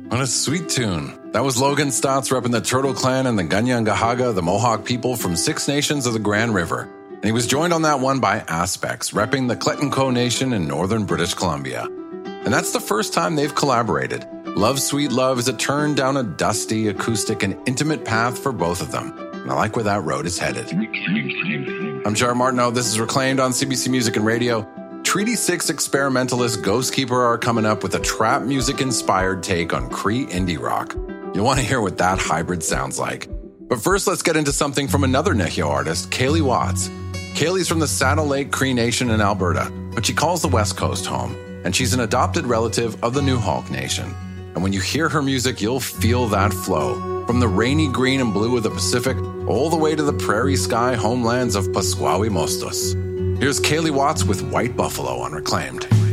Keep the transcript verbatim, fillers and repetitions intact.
What a sweet tune. That was Logan Stotts repping the Turtle Clan and the Ganyangahaga, the Mohawk people from Six Nations of the Grand River. And he was joined on that one by Aspects, repping the Clettenco Nation in northern British Columbia. And that's the first time they've collaborated. Love Sweet Love is a turn down a dusty, acoustic, and intimate path for both of them. And I like where that road is headed. I'm Jared Martineau. This is Reclaimed on C B C Music and Radio. Treaty six experimentalist Ghostkeeper are coming up with a trap music-inspired take on Cree indie rock. You'll want to hear what that hybrid sounds like. But first, let's get into something from another Nehio artist, Kaylee Watts. Kaylee's from the Saddle Lake Cree Nation in Alberta, but she calls the West Coast home, and she's an adopted relative of the Nuxalk Nation. And when you hear her music, you'll feel that flow, from the rainy green and blue of the Pacific all the way to the prairie sky homelands of Pasquawi Mostos. Here's Kaylee Watts with White Buffalo on Reclaimed.